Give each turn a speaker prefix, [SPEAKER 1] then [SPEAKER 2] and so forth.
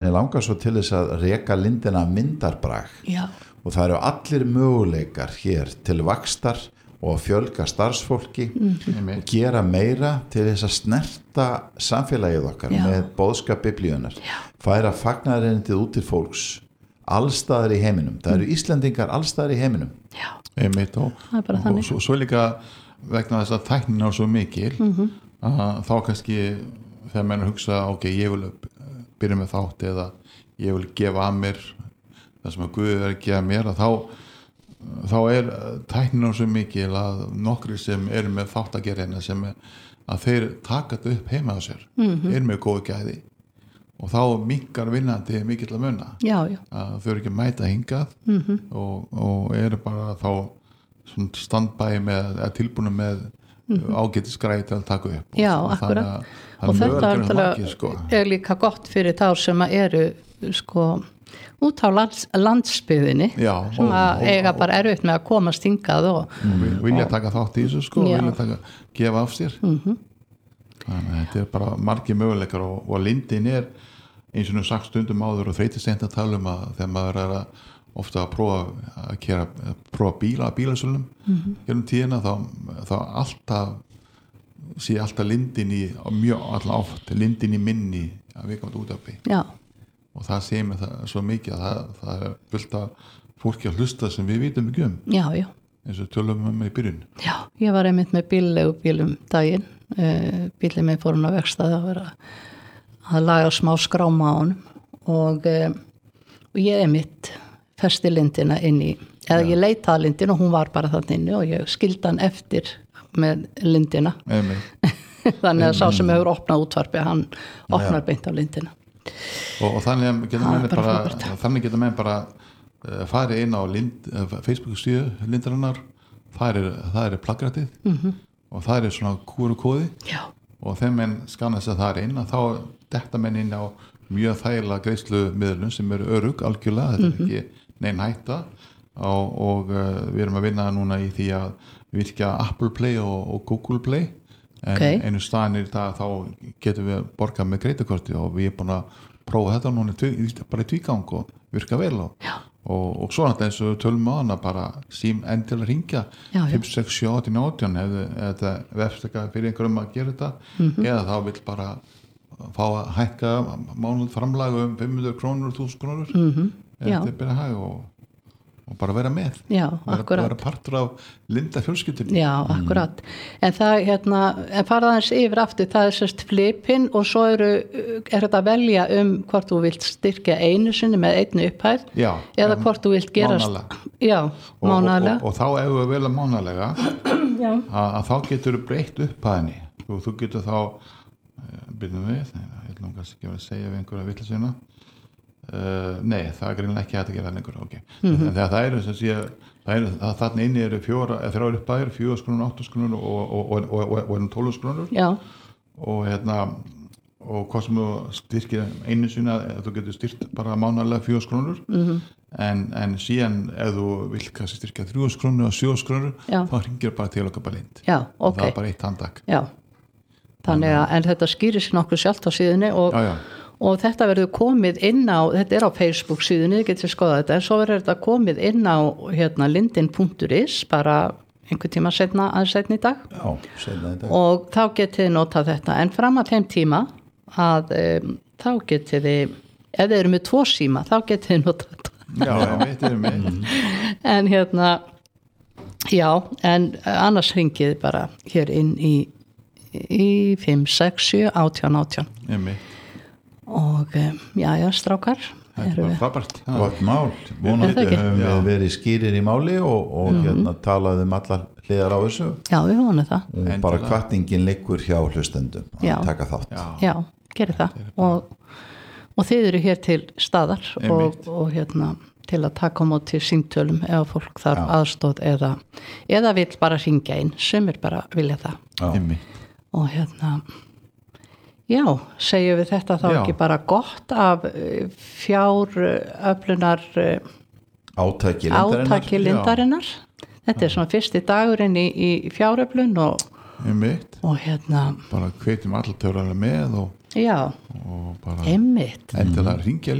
[SPEAKER 1] mig langar svo til þess að reka lindina myndarbrag og það eru allir möguleikar hér til vaxtar og fjölga starfsfólki og gera meira til þess að snerta samfélagið okkar með boðskap biblíunnar, færa fagnaðarerindið út til fólks allstaðar í heiminum. Það eru Íslendingar allstaðar í heiminum.
[SPEAKER 2] Einmitt, og svo líka vegna þess að tæknin er svo mikil að þá kannski þegar menn hugsa, ok, ég vil byrja með þátt eða ég vil gefa að mér það sem að Guð er að gefa mér, að þá tæknin svo mikil að nokkri sem eru með þáttagerðina sem að þeir taka þetta upp heima á sér, eru með góð gæði og þá minkar vinnandi mikill að munna að þau eru ekki að mæta hingað og eru bara þá standbæ með, eða tilbúinu með ágætis græti að taka upp
[SPEAKER 3] og akkurat og þetta er líka gott fyrir þá sem eru út á landsbyðinni sem að eiga bara erfitt með að komast hingað og
[SPEAKER 2] vilja taka þátt í þessu vilja gefa af sér þannig að þetta er bara margir möguleikar og lindin er eins og sagt stundum áður og þreytist seint að tala að þegar maður er ofta að prófa bílasölum gerum tíðina þá alltaf lindin í mjög alltaf oft lindin í minni að við komum út af því og það segir mig það svo mikið að það er fullt af fólki að hlusta sem við vitum ekki eins og tölum í byrjun.
[SPEAKER 3] Ég var einmitt með bílum daginn bílinn minn fór hún á verkstæði að laga smá skráma á honum og ég einmitt festi lindina inn í eða ég leitaði lindin og hún var bara þannig inni og ég skildi hann eftir með lindina þannig að sá sem hefur opnað útvarpi hann opnar beint á lindina
[SPEAKER 2] og þannig getur menn bara farið inn á Facebook síðu lindarinnar það er plaggrætið og það er svona QR-kóði og þegar menn skanna þess að það er inn að þá detta menn inn á mjög þægilega greiðslumiðlun sem eru örugg algjörlega, þetta er ekki nein hætta og við erum að vinna núna í því að virkja Apple Play og Google Play en einu staðin í það þá getum við borgað með greitakorti og við erum búin að prófa þetta núna bara í tvígang og virka vel og svo náttúrulega eins og tölum á hana bara sím endilega ringja 5, 6, 7, 8, 19 eða vefstaka fyrir einhverjum að gera þetta eða þá vill bara fá að hækka mánuð framlag 500 krónur, 1000 krónur þetta er bara hæg og bara vera með vera partur af linda fjölskyldunni
[SPEAKER 3] akkurat en það en fara aðeins yfir aftur það er sérst flipin og svo er þetta að velja hvort þú vilt styrkja einu sinni með einni upphæð eða hvort þú vilt gerast mánaðarlega
[SPEAKER 2] og þá ef við velja mánaðarlega að þá getur þú breytt upphæðinni og þú getur þá byrjum við ég ætlum kannski ekki að segja við einhverja villisina nei, það er greinlega ekki hægt að gera lengur en þegar það eru sem sé þarna inni eru 3 uppæðir 4 skrúnur, 8 skrúnur og 12 skrúnur og hvað sem þú styrkir einu sinna þú getur styrkt bara mánaðarlega 4 skrúnur en síðan ef þú vill kannski styrkja 3 skrúnur og 7 skrúnur þá hringir bara til okkar bara lind og það er bara eitt handak
[SPEAKER 3] þannig að en þetta skýrir sér nokkuð sjálft á síðunni og þetta verður komið inn á, þetta er á Facebook síðunni, getur við skoðað þetta, en svo verður þetta komið inn á lindin.is bara einhver tíma seinna í dag og þá getið þið notað þetta, en fram að þeim tíma að þá getið þið, ef þið eru með 2 síma, þá getið þið notað þetta en en annars hringið bara hér inn í 5, 6, 7, 18 og strákar
[SPEAKER 1] þetta var frábært gott mál, vonandi höfum við verið skýrir í máli og talað allar hliðar á þessu
[SPEAKER 3] við vonum það
[SPEAKER 1] og bara hvatningin liggur hjá hlustendum að taka þátt
[SPEAKER 3] gerir það og þið eru hér til staðar og til að taka á móti símtölum ef fólk þarf aðstóð eða vill bara hringja inn sumir bara vilja það og segjum við þetta þá ekki bara gott af fjáröflunar átaki lindarinnar þetta er svona fyrsti dagurinn í fjáröflun og
[SPEAKER 2] bara hvetjum allir töfralega með og bara
[SPEAKER 3] endilega
[SPEAKER 2] hringja